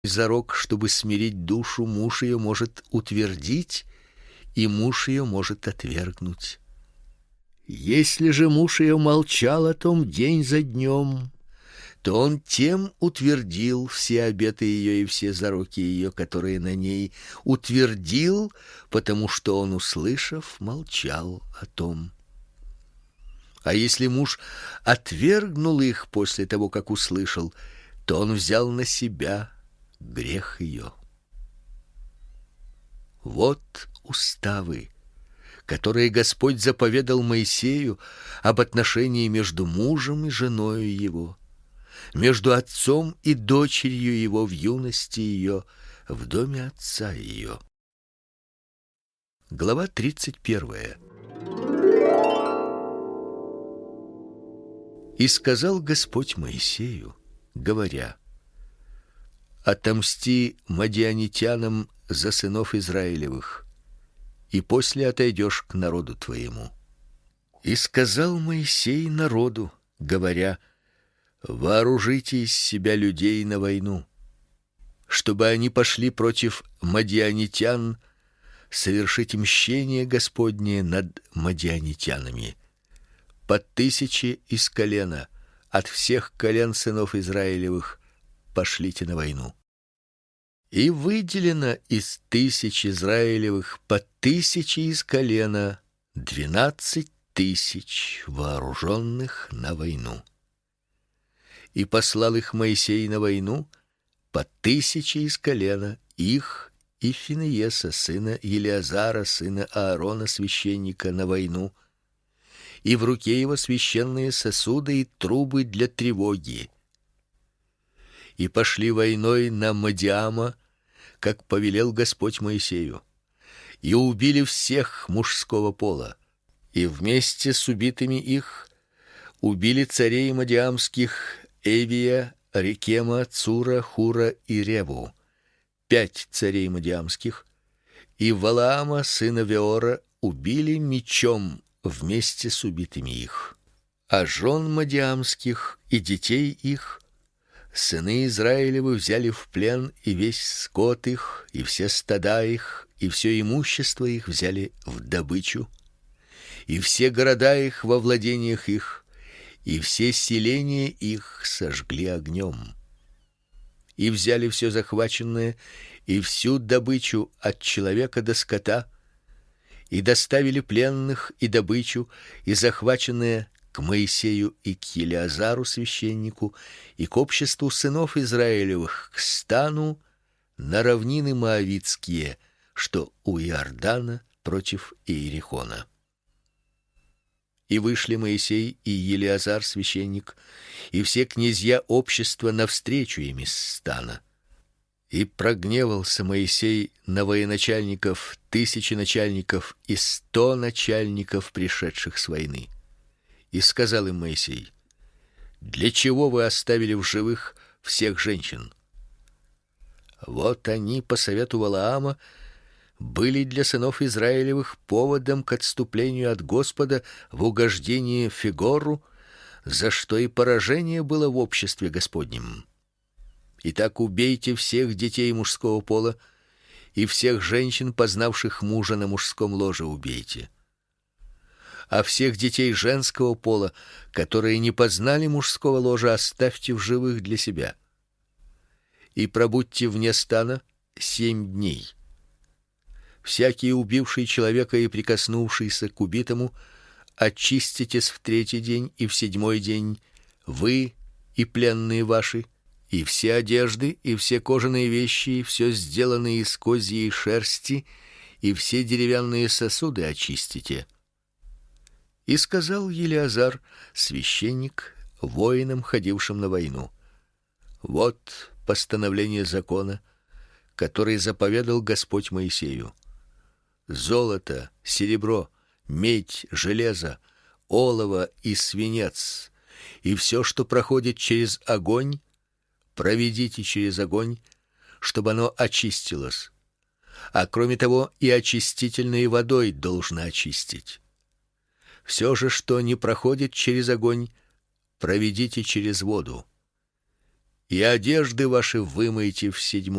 зарок, чтобы смирить душу, муж ее может утвердить, и муж ее может отвергнуть. Если же муж ее молчал о том день за днем, то он тем утвердил все обеты ее и все зароки ее, которые на ней, утвердил, потому что он, услышав, молчал о том. А если муж отвергнул их после того, как услышал, то он взял на себя грех ее. Вот уставы, которые Господь заповедал Моисею об отношении между мужем и женою его, между отцом и дочерью его в юности ее, в доме отца ее. Глава 31. И сказал Господь Моисею, говоря: отомсти мадианитянам за сынов Израилевых, и после отойдешь к народу твоему. И сказал Моисей народу, говоря: вооружите из себя людей на войну, чтобы они пошли против мадианитян совершить мщение Господне над мадианитянами. По 1000 из колена, от всех колен сынов Израилевых, пошлите на войну. И выделено из 1000 Израилевых по 1000 из колена 12 000 вооруженных на войну. И послал их Моисей на войну по 1000 из колена их и Финееса, сына Елиазара, сына Аарона, священника, на войну, и в руке его священные сосуды и трубы для тревоги. И пошли войной на Мадиама, как повелел Господь Моисею, и убили всех мужского пола, и вместе с убитыми их убили царей мадиамских Эвия, Рекема, Цура, Хура и Реву, 5 царей мадиамских, и Валаама, сына Веора, убили мечом вместе с убитыми их. А жен мадиамских и детей их сыны Израилевы взяли в плен, и весь скот их, и все стада их, и все имущество их взяли в добычу, и все города их во владениях их, и все селения их сожгли огнем. И взяли все захваченное и всю добычу от человека до скота, и доставили пленных и добычу и захваченное к Моисею и к Елиазару священнику и к обществу сынов Израилевых, к стану на равнины моавитские, что у Иордана против Иерихона. И вышли Моисей и Елиазар священник и все князья общества навстречу им из стана. И прогневался Моисей на военачальников, 1000 начальников и 100 начальников, пришедших с войны. И сказал им Моисей: для чего вы оставили в живых всех женщин? Вот они по совету Валаама были для сынов Израилевых поводом к отступлению от Господа в угождение Фигору, за что и поражение было в обществе Господнем. Итак, убейте всех детей мужского пола, и всех женщин, познавших мужа на мужском ложе, убейте. А всех детей женского пола, которые не познали мужского ложа, оставьте в живых для себя. И пробудьте вне стана 7 дней. Всякий убивший человека и прикоснувшийся к убитому очиститесь в 3-й день и в 7-й день, вы и пленные ваши, и все одежды, и все кожаные вещи, и все сделанное из козьей шерсти, и все деревянные сосуды очистите. И сказал Елиазар, священник, воинам, ходившим на войну: вот постановление закона, который заповедал Господь Моисею. Золото, серебро, медь, железо, олово и свинец, и все, что проходит через огонь, проведите через огонь, чтобы оно очистилось. А кроме того, и очистительной водой должно очистить. Все же, что не проходит через огонь, проведите через воду. и одежды ваши вымойте в 7